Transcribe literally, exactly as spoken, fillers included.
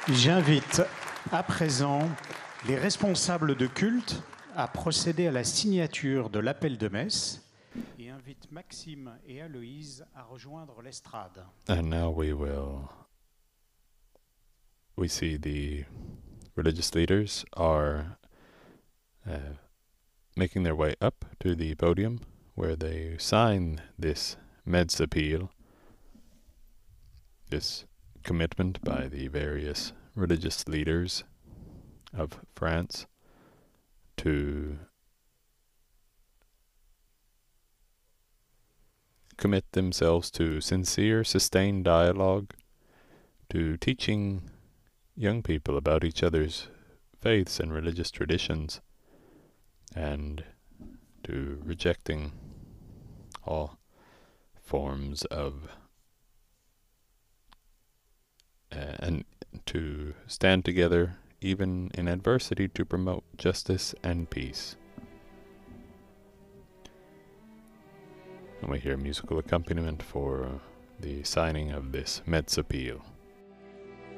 J'invite à présent les responsables de culte à procéder à la signature de l'appel de messe et invite Maxime et Aloïse à rejoindre l'estrade. And now we will, we see the religious leaders are uh, making their way up to the podium where they sign this Meds appeal, this commitment by the various religious leaders of France to commit themselves to sincere, sustained dialogue, to teaching young people about each other's faiths and religious traditions, and to rejecting all forms of uh, and to stand together even in adversity to promote justice and peace. And we hear musical accompaniment for the signing of this Meds appeal.